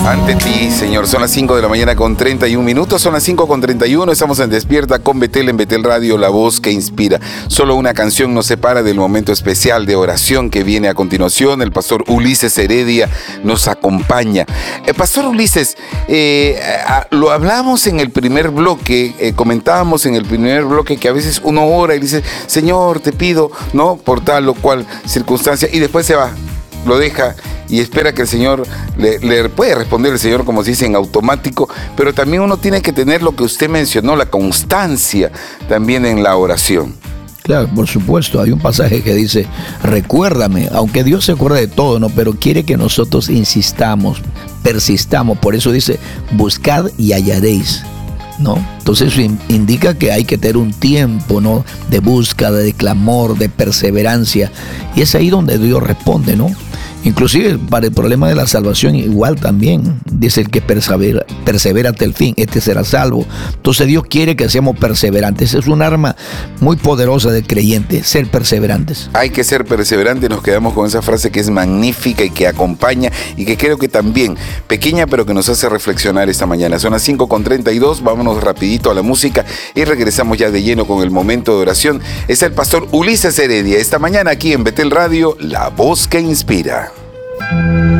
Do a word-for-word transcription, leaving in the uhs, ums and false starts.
Ante ti, Señor, son las cinco de la mañana con treinta y un minutos, son las cinco con treinta y uno, estamos en Despierta con Betel, en Betel Radio, la voz que inspira. Solo una canción nos separa del momento especial de oración que viene a continuación. El pastor Ulises Heredia nos acompaña. El pastor Ulises, eh, lo hablamos en el primer bloque, eh, comentábamos en el primer bloque que a veces uno ora y dice, Señor, te pido, ¿no? Por tal o cual circunstancia, y después se va, lo deja y espera que el Señor le, le puede responder el Señor, como se dice, en automático, pero también uno tiene que tener lo que usted mencionó, la constancia también en la oración. Claro, por supuesto, hay un pasaje que dice, recuérdame, aunque Dios se acuerda de todo, ¿no? Pero quiere que nosotros insistamos, persistamos, por eso dice, buscad y hallaréis, ¿no? Entonces eso indica que hay que tener un tiempo, ¿no? De búsqueda, de clamor, de perseverancia, y es ahí donde Dios responde, ¿no? Inclusive para el problema de la salvación igual también, dice el que persevera, persevera hasta el fin, este será salvo. Entonces Dios quiere que seamos perseverantes, es un arma muy poderosa del creyente, ser perseverantes. Hay que ser perseverantes, nos quedamos con esa frase que es magnífica y que acompaña y que creo que también, pequeña pero que nos hace reflexionar esta mañana. Son las cinco con treinta y dos, vámonos rapidito a la música y regresamos ya de lleno con el momento de oración. Es el pastor Ulises Heredia, esta mañana aquí en Betel Radio, la voz que inspira.